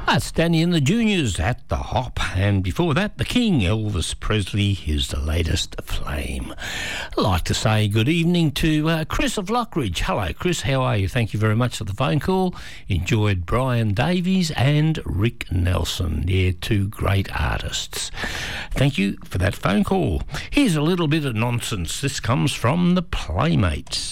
That's Danny and the Juniors at the Hop. And before that, the King, Elvis Presley, is the latest flame. I'd like to say good evening to Chris of Lockridge. Hello, Chris. How are you? Thank you very much for the phone call. Enjoyed Brian Davies and Rick Nelson. They're two great artists. Thank you for that phone call. Here's a little bit of nonsense. This comes from the Playmates.